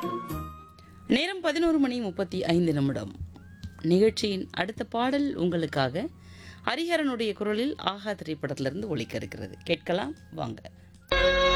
நேரம் 11:35. நிகழ்ச்சியின் அடுத்த பாடல் உங்களுக்காக ஹரிஹரனுடைய குரலில் ஆஹா திரைப்படத்திலிருந்து ஒலிக்க இருக்கிறது. கேட்கலாம் வாங்க.